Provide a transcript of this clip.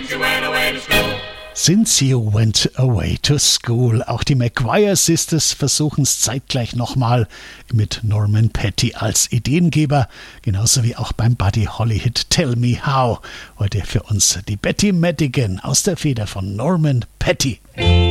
Since You Went Away to School. Auch die Maguire Sisters versuchen es zeitgleich nochmal mit Norman Petty als Ideengeber, genauso wie auch beim Buddy Holly-Hit Tell Me How. Heute für uns die Betty Madigan aus der Feder von Norman Petty.